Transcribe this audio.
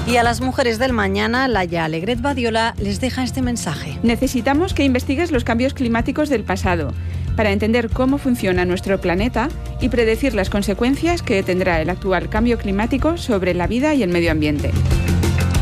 Y a las mujeres del mañana, Laia Alegret Badiola les deja este mensaje. Necesitamos que investigues los cambios climáticos del pasado para entender cómo funciona nuestro planeta y predecir las consecuencias que tendrá el actual cambio climático sobre la vida y el medio ambiente.